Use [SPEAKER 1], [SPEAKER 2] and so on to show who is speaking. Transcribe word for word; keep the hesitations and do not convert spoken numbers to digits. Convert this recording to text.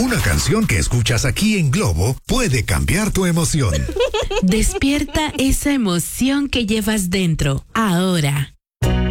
[SPEAKER 1] Una canción que escuchas aquí en Globo puede cambiar tu emoción.
[SPEAKER 2] Despierta esa emoción que llevas dentro, ahora.